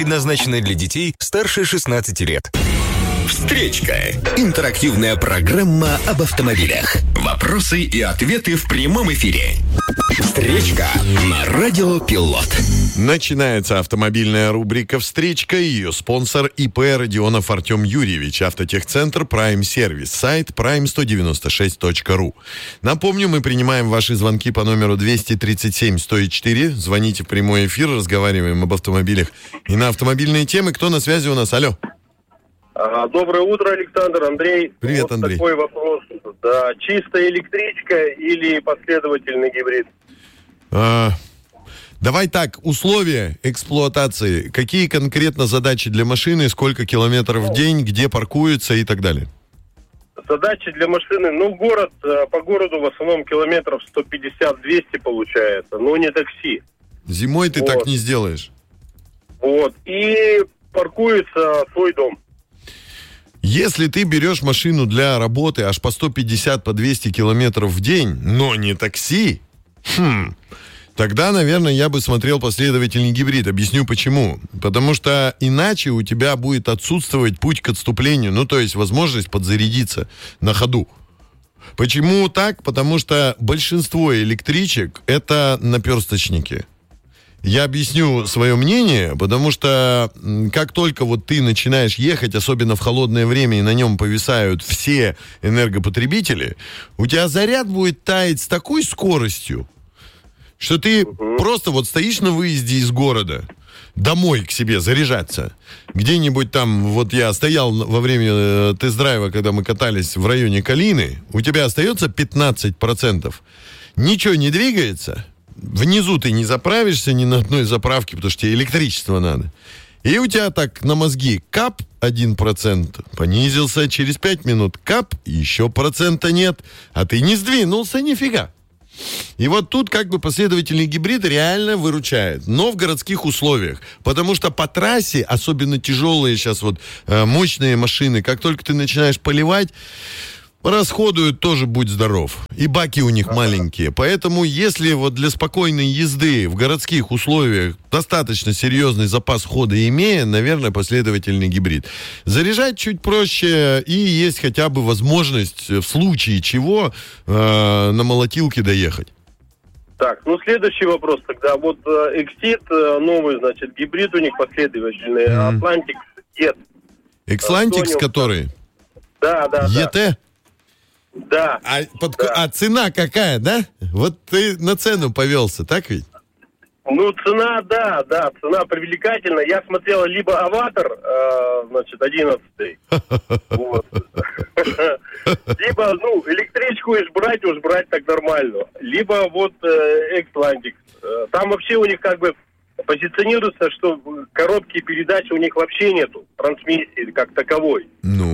Предназначены для детей старше 16 лет. Встречка. Интерактивная программа об автомобилях. Вопросы и ответы в прямом эфире. Встречка на Радио Пилот. Начинается автомобильная рубрика «Встречка». Ее спонсор ИП Родионов Артем Юрьевич. Автотехцентр Prime Service. Сайт prime196.ru. Напомню, мы принимаем ваши звонки по номеру 237-104. Звоните в прямой эфир, разговариваем об автомобилях и на автомобильные темы. Кто на связи у нас? Алло. Доброе утро, Александр, Андрей. Привет, вот Андрей. Такой вопрос. Да, чистая электричка или последовательный гибрид? Давай так, условия эксплуатации. Какие конкретно задачи для машины, сколько километров в день, где паркуется и так далее? Задачи для машины, по городу в основном километров 150-200 получается, но не такси. Зимой ты так не сделаешь. Вот, и паркуется свой дом. Если ты берешь машину для работы аж по 150, по 200 километров в день, но не такси, тогда, наверное, я бы смотрел последовательный гибрид. Объясню почему. Потому что иначе у тебя будет отсутствовать путь к отступлению, то есть возможность подзарядиться на ходу. Почему так? Потому что большинство электричек — это наперсточники. Я объясню свое мнение, потому что как только вот ты начинаешь ехать, особенно в холодное время, и на нем повисают все энергопотребители, у тебя заряд будет таять с такой скоростью, что ты просто вот стоишь на выезде из города, домой к себе заряжаться. Где-нибудь там, вот я стоял во время тест-драйва, когда мы катались в районе Калины, у тебя остается 15%. Ничего не двигается. Внизу ты не заправишься ни на одной заправке, потому что тебе электричество надо. И у тебя так на мозги кап 1%, понизился, через 5 минут кап, еще процента нет, а ты не сдвинулся нифига. И вот тут как бы последовательный гибрид реально выручает, но в городских условиях, потому что по трассе, особенно тяжелые сейчас вот мощные машины, как только ты начинаешь поливать, расходуют тоже, будь здоров. И баки у них маленькие. Поэтому, если вот для спокойной езды в городских условиях достаточно серьезный запас хода имея, наверное, последовательный гибрид. Заряжать чуть проще, и есть хотя бы возможность в случае чего на молотилке доехать. Так, следующий вопрос тогда. Вот Exit, новый, значит, гибрид у них последовательный. Atlantic Jet. Xlantix, который? Да. ET? Да. А цена какая, да? Вот ты на цену повелся, так ведь? Цена, да, цена привлекательная. Я смотрел либо «Аватар», 11-й, вот. Либо, электричку уж брать так нормально. Либо вот Xlantix. Там вообще у них как бы позиционируется, что коробки передач у них вообще нету, трансмиссии как таковой.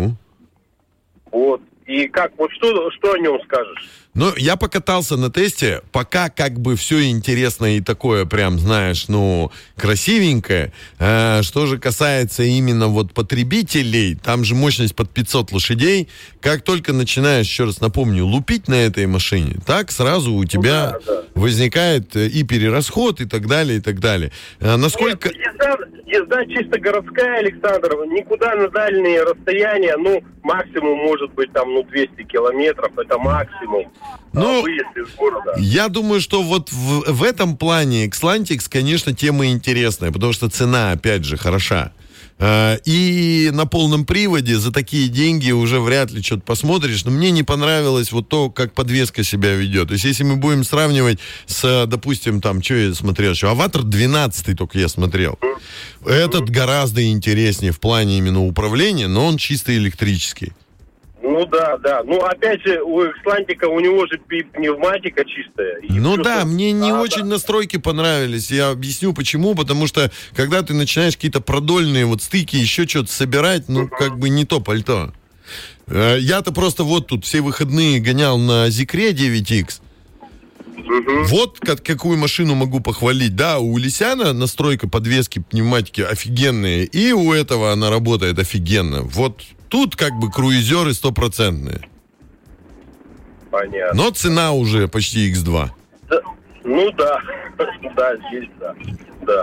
Вот. И как, вот что о нем скажешь? Я покатался на тесте, пока как бы все интересно и такое прям, знаешь, красивенькое. Что же касается именно вот потребителей, там же мощность под 500 лошадей. Как только начинаешь, еще раз напомню, лупить на этой машине, так сразу у тебя возникает и перерасход, и так далее, и так далее. Насколько... Езда чисто городская, Александр, никуда на дальние расстояния, максимум может быть там, 200 километров, это максимум. Выезд из города. Я думаю, что вот в этом плане Xlantix, конечно, тема интересная, потому что цена, опять же, хороша. И на полном приводе за такие деньги уже вряд ли что-то посмотришь. Но мне не понравилось вот то, как подвеска себя ведет. То есть, если мы будем сравнивать с, допустим, что я смотрел еще, «Аватар» 12 только я смотрел. Этот гораздо интереснее в плане именно управления, но он чисто электрический. Да. Опять же, у Xlantix у него же пневматика чистая. Мне не очень настройки понравились. Я объясню почему. Потому что, когда ты начинаешь какие-то продольные вот стыки, еще что-то собирать, как бы не то пальто. Я-то просто вот тут все выходные гонял на Zikre 9X. Вот какую машину могу похвалить. Да, у Лисяна настройка подвески, пневматики офигенные. И у этого она работает офигенно. Вот тут как бы круизеры 100%. Понятно. Но цена уже почти X2. Да, здесь да.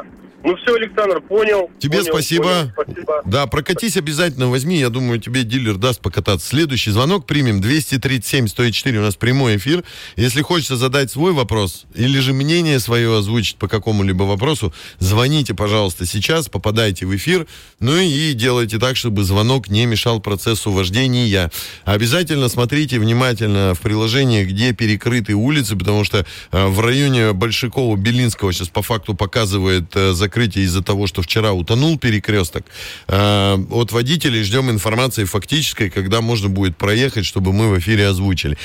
Ну все, Александр, понял. Тебе спасибо. Спасибо. Да, прокатись обязательно, возьми, я думаю, тебе дилер даст покататься. Следующий звонок примем, 237-104, у нас прямой эфир. Если хочется задать свой вопрос, или же мнение свое озвучить по какому-либо вопросу, звоните, пожалуйста, сейчас, попадайте в эфир, ну и делайте так, чтобы звонок не мешал процессу вождения. Обязательно смотрите внимательно в приложении, где перекрыты улицы, потому что в районе Большакова-Белинского сейчас по факту показывает закрытие из-за того, что вчера утонул перекресток. От водителей ждем информации фактической, когда можно будет проехать, чтобы мы в эфире озвучили.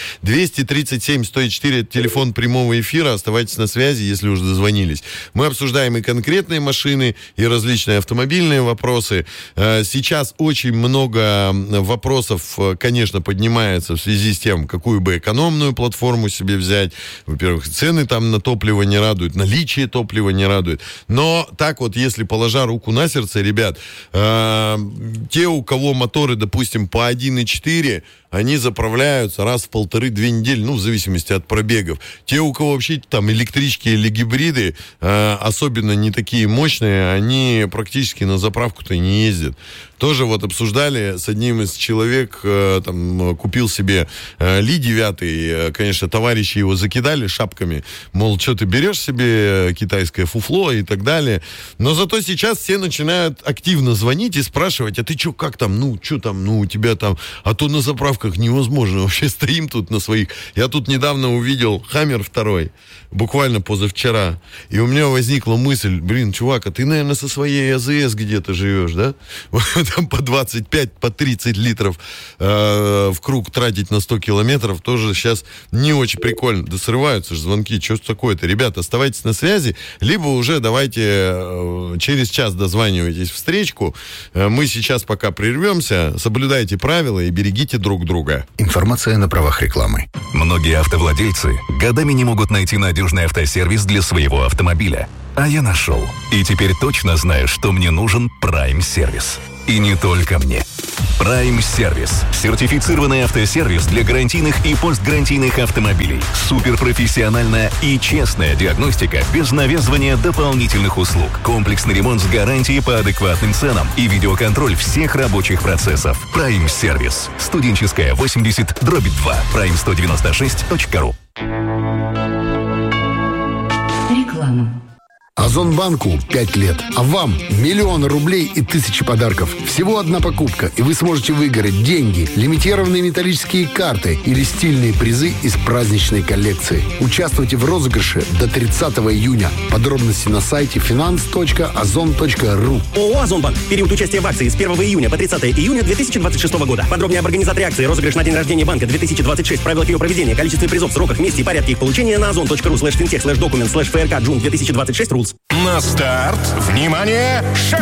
237-104 телефон прямого эфира. Оставайтесь на связи, если уже дозвонились. Мы обсуждаем и конкретные машины, и различные автомобильные вопросы. Сейчас очень много вопросов, конечно, поднимается в связи с тем, какую бы экономную платформу себе взять. Во-первых, цены там на топливо не радуют, наличие топлива не радует. Но так вот, если положа руку на сердце, ребят, те, у кого моторы, допустим, по 1.4, они заправляются раз в 1,5-2 недели, ну, в зависимости от пробегов. Те, у кого вообще там электрички или гибриды, особенно не такие мощные, они практически на заправку-то и не ездят. Тоже вот обсуждали с одним из человек, там, купил себе Ли-9, конечно, товарищи его закидали шапками, мол, что ты берешь себе китайское фуфло и так далее. Но зато сейчас все начинают активно звонить и спрашивать, а ты что, как там, ну, что там, ну, у тебя там, а то на заправках невозможно, вообще стоим тут на своих. Я тут недавно увидел Хаммер 2, буквально позавчера, и у меня возникла мысль, блин, чувак, а ты, наверное, со своей АЗС где-то живешь, да? Там по 25, по 30 литров в круг тратить на 100 километров тоже сейчас не очень прикольно. Да срываются же звонки, что такое-то? Ребята, оставайтесь на связи, либо уже давайте через час дозванивайтесь встречку. Мы сейчас пока прервемся, соблюдайте правила и берегите друг друга. Информация на правах рекламы. Многие автовладельцы годами не могут найти надежный автосервис для своего автомобиля. А я нашел. И теперь точно знаю, что мне нужен Prime Сервис. И не только мне. Prime Сервис. Сертифицированный автосервис для гарантийных и постгарантийных автомобилей. Суперпрофессиональная и честная диагностика без навязывания дополнительных услуг. Комплексный ремонт с гарантией по адекватным ценам и видеоконтроль всех рабочих процессов. Prime Сервис. Студенческая 80/2. Prime196.ru. Реклама. Озонбанку 5 лет, а вам миллионы рублей и тысячи подарков. Всего одна покупка, и вы сможете выиграть деньги, лимитированные металлические карты или стильные призы из праздничной коллекции. Участвуйте в розыгрыше до 30 июня. Подробности на сайте finance.ozon.ru. ООО «Озонбанк». Период участия в акции с 1 июня по 30 июня 2026 года. Подробнее об организаторе акции, розыгрыш на день рождения банка 2026, правилах ее проведения, количестве призов, сроках, месте и порядке их получения на ozon.ru/fintech/document/frk June 2026 rules. На старт! Внимание!